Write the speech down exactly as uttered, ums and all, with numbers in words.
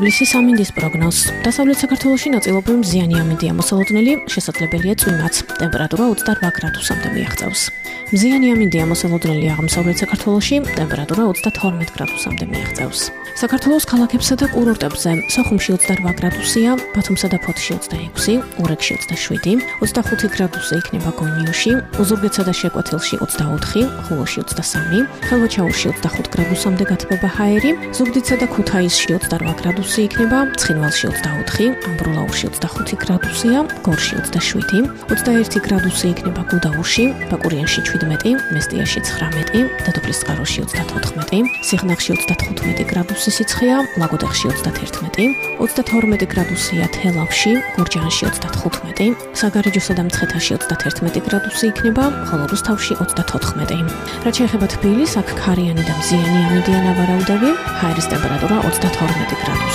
ივლისის ამინდის პროგნოზს. დასავლეთ საქართველოში ნაწილობრივ მზიანი ამინდია მოსალოდნელი, შესაძლებელია წვიმაც. ტემპერატურა ოცდაოთხ გრადუსამდე მიაღწევს. მზიანი ამინდია მოსალოდნელი აღმოსავლეთ საქართველოში, ტემპერატურა ოცდათორმეტ გრადუსამდე მიაღწევს. საქართველოს ქალაქებსა და კურორტებზე სოხუმში ოცდაოთხ გრადუსია, ბათუმსა და ფოთში ოცდაექვსი, ურეკში ოცდაშვიდი, ოცდახუთი გრადუსი იქნება გონიოში, ოზურგეთსა და შეკვეთილში ოცდაოთხი, ხულოში ოცდასამი, ხელვაჩაურში ოცდახუთ გრადუსამდე გათბება ჰაერი, ზუგდიდსა და ქუთაისში ოცდაოთხ გრადუსი იქნება, ცხინვალში ოცდაოთხი, ამბროლაურში ოცდახუთი გრადუსია, გორში ოცდაშვიდი, ოცდაერთი გრადუსი იქნება გუდაურში, ბაკურიანში შვიდმეტი, მესტიაში ცხრამეტი, დედოფლისწყაროში ოცდათოთხმეტი, სიღნაღში ოცდათხუთმეტი გრადუსი სიცხეა, ლაგოდეხში ოცდაათერთმეტი, ოცდათორმეტი გრადუსია თელავში, გურჯაანში ოცდათხუთმეტი, საგარეჯოსა და მცხეთაში ოცდაათერთმეტი გრადუსი იქნება, ხოლო რუსთავში ოცდათოთხმეტი. რაც შეეხება თბილისს, აქ ქარიანი და მზიანი ამინდია ნავარაუდები, ჰაერის ტემპერატურა ოცდათორმეტი გრადუსი.